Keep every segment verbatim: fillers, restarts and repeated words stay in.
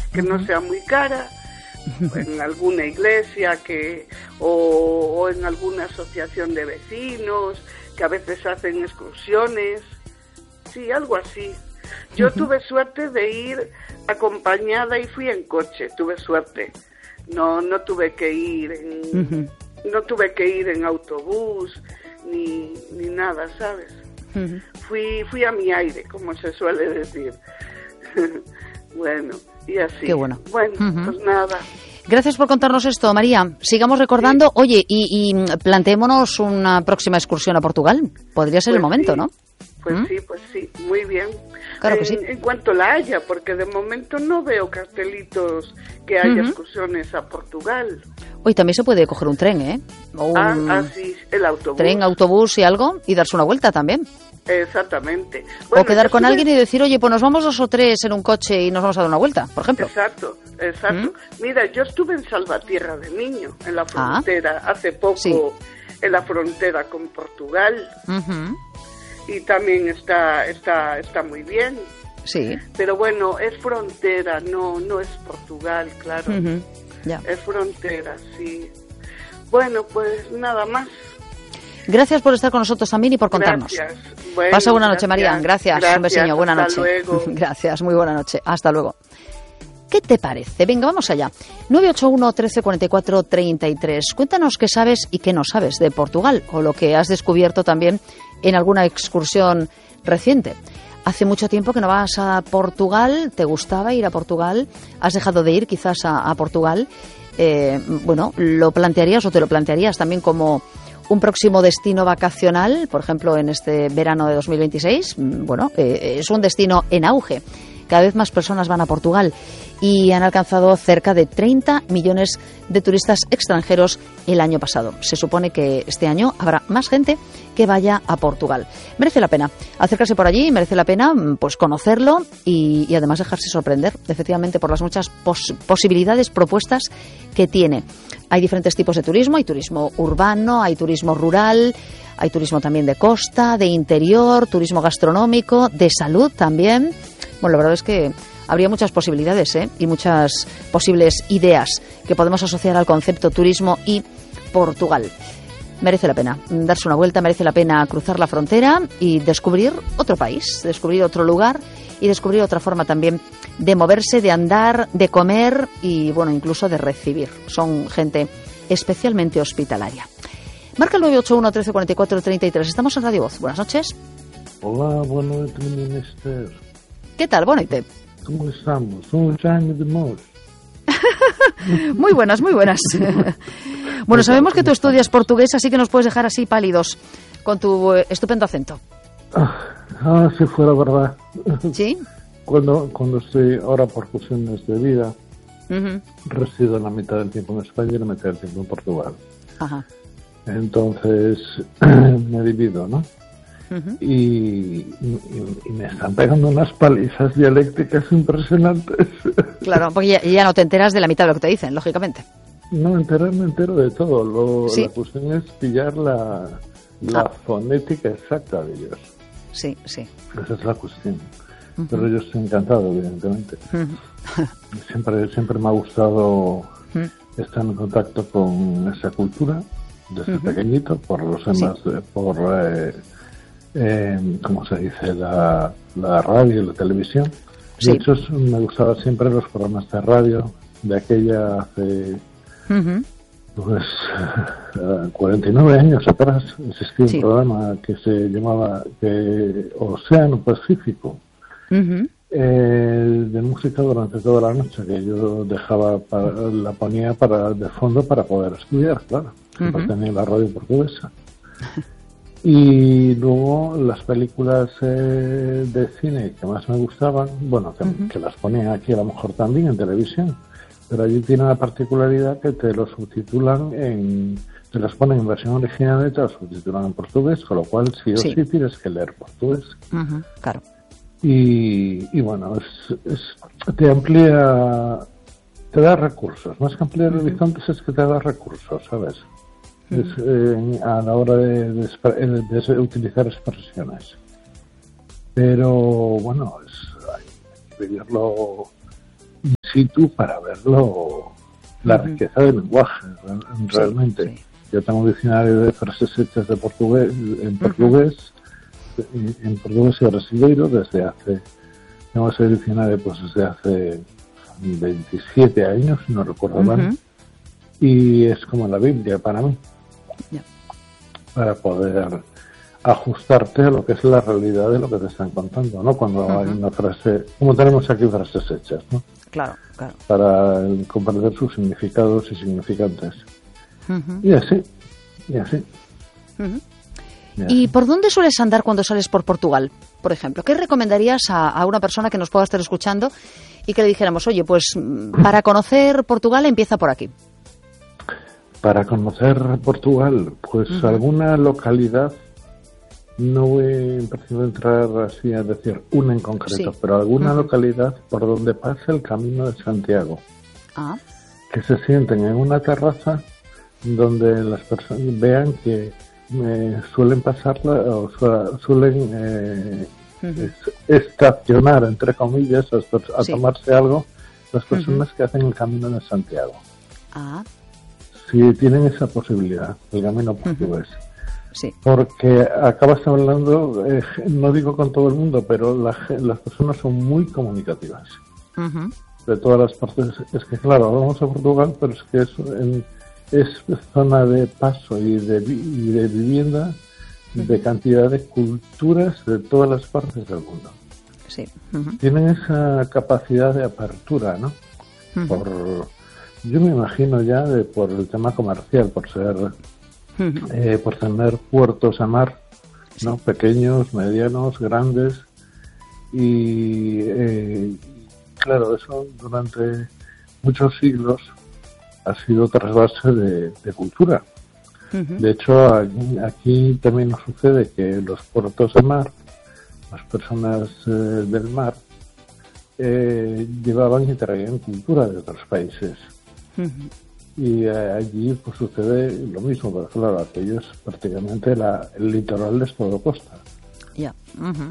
que no sea muy cara, en alguna iglesia que o, o en alguna asociación de vecinos, que a veces hacen excursiones, sí, algo así. Yo uh-huh. tuve suerte de ir acompañada y fui en coche, tuve suerte. No no tuve que ir en uh-huh. no tuve que ir en autobús ni ni nada, ¿sabes? Uh-huh. Fui fui a mi aire, como se suele decir. Bueno, y así. Qué bueno. Bueno, uh-huh. pues nada. Gracias por contarnos esto, María. Sigamos recordando. Sí. Oye, y, y planteémonos una próxima excursión a Portugal. Podría ser pues el momento, sí. ¿no? Pues ¿Mm? sí, pues sí, muy bien. Claro que en, sí. En cuanto la haya, porque de momento no veo cartelitos que haya uh-huh. excursiones a Portugal. Hoy también se puede coger un tren, ¿eh? O un ah, ah, sí, el autobús. Tren, autobús y algo, y darse una vuelta también. Exactamente. Bueno, o quedar con estuve... alguien y decir, oye, pues nos vamos dos o tres en un coche y nos vamos a dar una vuelta, por ejemplo. Exacto, exacto. ¿Mm? Mira, yo estuve en Salvatierra de niño, en la frontera, ah. hace poco, sí. en la frontera con Portugal. Uh-huh. Y también está, está, está muy bien. Sí. Pero bueno, es frontera, no, no es Portugal, claro. Uh-huh. Ya. Es frontera, sí. Bueno, pues nada más. Gracias por estar con nosotros también y por contarnos. Gracias. Bueno, Pasa buena noche, gracias. María. Gracias. Gracias. Un besiño. Buena Hasta noche. Luego. Gracias. Muy buena noche. Hasta luego. ¿Qué te parece? Venga, vamos allá. nueve ocho uno, trece cuarenta y cuatro, treinta y tres. Cuéntanos qué sabes y qué no sabes de Portugal o lo que has descubierto también en alguna excursión reciente. Hace mucho tiempo que no vas a Portugal, ¿te gustaba ir a Portugal? ¿Has dejado de ir quizás a, a Portugal? Eh, bueno, ¿lo plantearías o te lo plantearías también como un próximo destino vacacional, por ejemplo, en este verano de dos mil veintiséis? Bueno, eh, es un destino en auge. Cada vez más personas van a Portugal y han alcanzado cerca de treinta millones de turistas extranjeros el año pasado. Se supone que este año habrá más gente que vaya a Portugal. Merece la pena acercarse por allí, merece la pena pues conocerlo y, y además dejarse sorprender, efectivamente, por las muchas pos- posibilidades, propuestas que tiene. Hay diferentes tipos de turismo, hay turismo urbano, hay turismo rural, hay turismo también de costa, de interior, turismo gastronómico, de salud también. Bueno, la verdad es que habría muchas posibilidades, ¿eh? Y muchas posibles ideas que podemos asociar al concepto turismo y Portugal. Merece la pena darse una vuelta, merece la pena cruzar la frontera y descubrir otro país, descubrir otro lugar y descubrir otra forma también de moverse, de andar, de comer y, bueno, incluso de recibir. Son gente especialmente hospitalaria. Marca el nueve ocho uno, trece cuarenta y cuatro, treinta y tres. Estamos en Radio Voz. Buenas noches. Hola, buenas noches, minister. ¿Qué tal? Buenas noches. ¿Cómo estamos? Un año de amor. Muy buenas, muy buenas. Bueno, sabemos que tú estudias portugués, así que nos puedes dejar así pálidos con tu estupendo acento. Ah, si fuera verdad. ¿Sí? Cuando, cuando estoy ahora por cuestiones de vida, uh-huh. resido la mitad del tiempo en España y la mitad del tiempo en Portugal. Ajá. Entonces me divido, ¿no? Uh-huh. Y, y, y me están pegando unas palizas dialécticas impresionantes. Claro, porque ya, ya no te enteras de la mitad de lo que te dicen, lógicamente. No, enterar me entero de todo. Lo, ¿Sí? La cuestión es pillar la, la ah. fonética exacta de ellos. Sí, sí. Esa es la cuestión. Uh-huh. Pero yo estoy encantado, evidentemente. Uh-huh. Siempre, siempre me ha gustado uh-huh. estar en contacto con esa cultura desde uh-huh. pequeñito, por los temas, sí. por... Eh, Eh, ¿cómo se dice? La, la radio y la televisión. Sí. De hecho, me gustaban siempre los programas de radio de aquella hace uh-huh. pues cuarenta y nueve años atrás. Existía sí. un programa que se llamaba que, Océano Pacífico, uh-huh. eh, de música durante toda la noche, que yo dejaba para, la ponía para de fondo para poder estudiar, claro. Uh-huh. Tenía la radio portuguesa. Y luego las películas eh, de cine que más me gustaban, bueno, que, uh-huh. que las ponían aquí a lo mejor también en televisión, pero allí tiene la particularidad que te lo subtitulan en, te las ponen en versión original y te las subtitulan en portugués, con lo cual sí o sí, sí tienes que leer portugués. Uh-huh. Claro. Y, y bueno, es, es, te amplía, te da recursos, más que ampliar uh-huh. horizontes es que te da recursos, ¿sabes? Es, eh, a la hora de, de, de, de utilizar expresiones, pero bueno, es hay que vivirlo in situ para verlo, la uh-huh. riqueza del lenguaje, realmente. Sí, sí. Yo tengo un diccionario de frases hechas de portugués, en portugués, uh-huh. en portugués y brasileiro desde hace, tengo ese diccionario pues desde hace veintisiete años, no recuerdo mal, uh-huh. y es como la Biblia para mí, yeah. para poder ajustarte a lo que es la realidad de lo que te están contando, ¿no? Cuando uh-huh. hay una frase, como tenemos aquí frases hechas, ¿no? Claro, claro. Para comprender sus significados y significantes. Uh-huh. Y así, y así. Uh-huh. y así. ¿Y por dónde sueles andar cuando sales por Portugal, por ejemplo? ¿Qué recomendarías a, a una persona que nos pueda estar escuchando y que le dijéramos, oye, pues para conocer Portugal empieza por aquí? Para conocer Portugal, pues uh-huh. alguna localidad, no voy a entrar así a decir una en concreto, sí. pero alguna uh-huh. localidad por donde pasa el Camino de Santiago, ah. que se sienten en una terraza donde las personas vean que eh, suelen pasarla o su, suelen eh, uh-huh. estacionar, entre comillas, a, a sí. tomarse algo las personas uh-huh. que hacen el Camino de Santiago. Ah. Si tienen esa posibilidad, el camino portugués. Uh-huh. Sí. Porque acabas hablando, eh, no digo con todo el mundo, pero la, las personas son muy comunicativas. Uh-huh. De todas las partes. Es que claro, vamos a Portugal, pero es que es, en, es zona de paso y de, y de vivienda uh-huh. de cantidad de culturas de todas las partes del mundo. Sí. Uh-huh. Tienen esa capacidad de apertura, ¿no? Uh-huh. Por, yo me imagino ya de, por el tema comercial, por ser, uh-huh. eh, por tener puertos a mar, ¿no? Sí. Pequeños, medianos, grandes y eh, claro, eso durante muchos siglos ha sido trasvase de, de cultura. Uh-huh. De hecho, aquí, aquí también nos sucede que los puertos de mar, las personas eh, del mar, eh, llevaban y traían cultura de otros países. Uh-huh. Y eh, allí pues sucede lo mismo, pero claro, aquello es prácticamente la, el litoral es todo costa. Ya. Yeah. Uh-huh.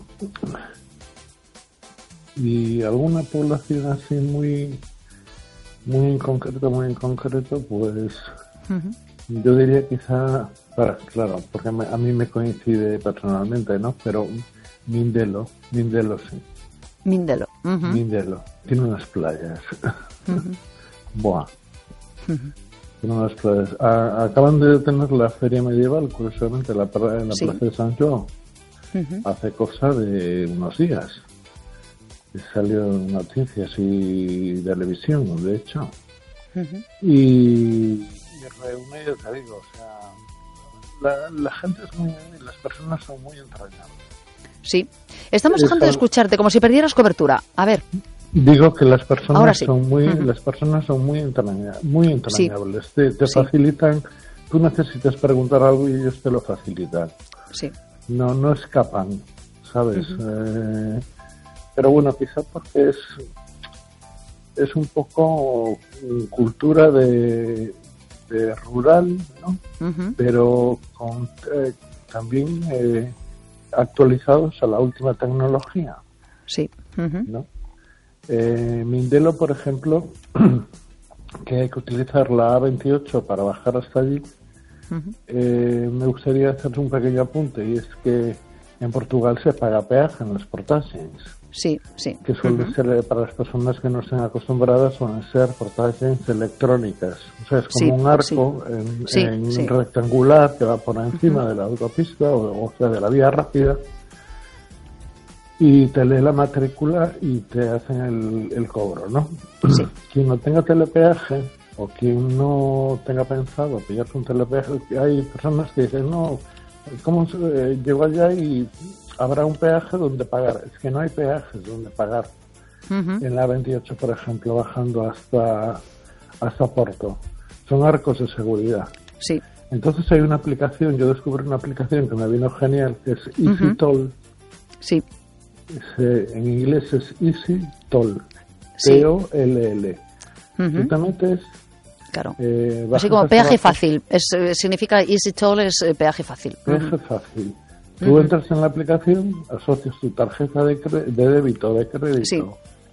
Y alguna población así muy muy en concreto, muy en concreto, pues uh-huh. yo diría quizá, para, claro, porque me, a mí me coincide personalmente, ¿no? Pero Mindelo, Mindelo sí. Mindelo. Uh-huh. Mindelo. Tiene unas playas. Uh-huh. Buah. Uh-huh. Tiene unas playas. A, acaban de tener la feria medieval, curiosamente, la, en la sí. Plaza de San Joan. Uh-huh. Hace cosa de unos días. Salió en noticias y televisión, de hecho. Uh-huh. Y, y reunido, te digo, o sea, la, la gente es muy, las personas son muy entrañables. Sí, estamos dejando de escucharte, como si perdieras cobertura. A ver. Digo que las personas sí. son muy, uh-huh. las personas son muy entrañables, muy entrañables. Sí. Te, te sí. facilitan. Tú necesitas preguntar algo y ellos te lo facilitan. Sí. No, no escapan, ¿sabes? Uh-huh. Eh, pero bueno, quizá porque es es un poco cultura de, de rural, ¿no? Uh-huh. Pero con eh, también eh, actualizados a la última tecnología. Sí. Uh-huh. ¿No? Eh, Mindelo, por ejemplo, que hay que utilizar la A veintiocho para bajar hasta allí, uh-huh. eh, me gustaría hacer un pequeño apunte, y es que en Portugal se paga peaje en los portaxes. Sí, sí. Que suele uh-huh. ser, para las personas que no estén acostumbradas, suelen ser portaxes electrónicas. O sea, es como sí, un arco sí. en, sí, en sí. rectangular que va por encima uh-huh. de la autopista o, o sea, de la vía rápida, y te lee la matrícula y te hacen el, el cobro, ¿no? Sí. Quien no tenga telepeaje o quien no tenga pensado pillarse un telepeaje, hay personas que dicen, no, ¿cómo eh, llego allá y habrá un peaje donde pagar? Es que no hay peajes donde pagar. Uh-huh. En la veintiocho, por ejemplo, bajando hasta hasta Porto. Son arcos de seguridad. Sí. Entonces hay una aplicación, yo descubrí una aplicación que me vino genial, que es Easy uh-huh. Toll. Sí. Es, eh, en inglés es Easy Toll. Sí. T O L L. Uh-huh. Tú te metes... Claro. Eh, así como peaje abajo. Fácil. Es, eh, significa Easy Toll es eh, peaje fácil. Peaje uh-huh. fácil. Tú uh-huh. entras en la aplicación, asocias tu tarjeta de, cre- de débito o de crédito sí.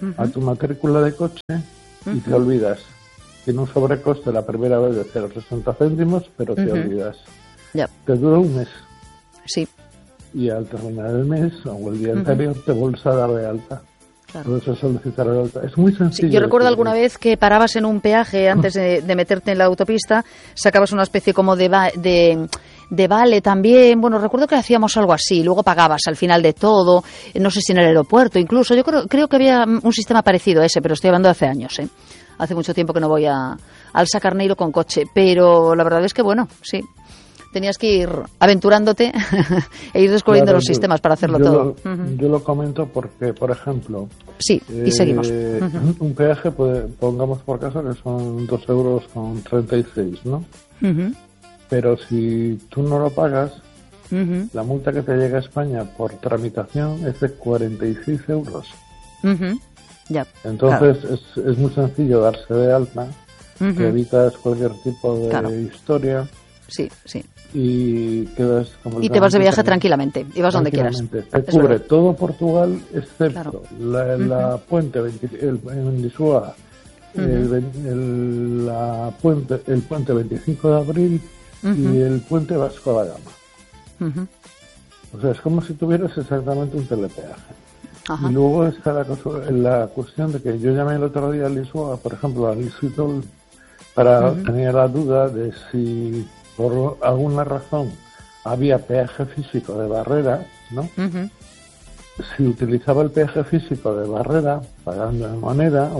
uh-huh. a tu matrícula de coche uh-huh. y te olvidas. Tiene un sobrecoste la primera vez de cero coma sesenta céntimos, pero te uh-huh. olvidas. Yep. Te dura un mes. Sí. Y al terminar el mes o el día uh-huh. anterior te vuelves a dar de alta. Claro. Puedes solicitar el alta. Es muy sencillo. Sí, yo recuerdo alguna vez que parabas en un peaje antes de, de meterte en la autopista, sacabas una especie como de, va, de, de vale también. Bueno, recuerdo que hacíamos algo así, luego pagabas al final de todo, no sé si en el aeropuerto incluso. Yo creo, creo que había un sistema parecido a ese, pero estoy hablando de hace años, ¿eh? Hace mucho tiempo que no voy a, al Sacarneiro con coche, pero la verdad es que, bueno, sí. Tenías que ir aventurándote e ir descubriendo claro, los yo, sistemas para hacerlo yo todo. Lo, uh-huh. Yo lo comento porque, por ejemplo... Sí, y eh, seguimos. Uh-huh. Un peaje, puede, pongamos por caso que son dos euros con treinta y seis, ¿no? Uh-huh. Pero si tú no lo pagas, uh-huh. la multa que te llega a España por tramitación es de cuarenta y seis euros. Uh-huh. Ya, Entonces claro. es, es muy sencillo darse de alta, uh-huh. que evitas cualquier tipo de claro. historia. Sí, sí. Y quedas y te vas de viaje tranquilamente y vas donde quieras. Te cubre verdad. Todo Portugal excepto claro. la, la uh-huh. puente veinte, el, en Lisboa, uh-huh. el, el, la puente, el puente veinticinco de abril uh-huh. y el puente Vasco da Gama. Uh-huh. O sea, es como si tuvieras exactamente un telepeaje. Ajá. Y luego está la, cosa, la cuestión de que yo llamé el otro día a Lisboa, por ejemplo, a Lisitol, para uh-huh. tener la duda de si por alguna razón había peaje físico de barrera, ¿no? Uh-huh. Si utilizaba el peaje físico de barrera pagando en moneda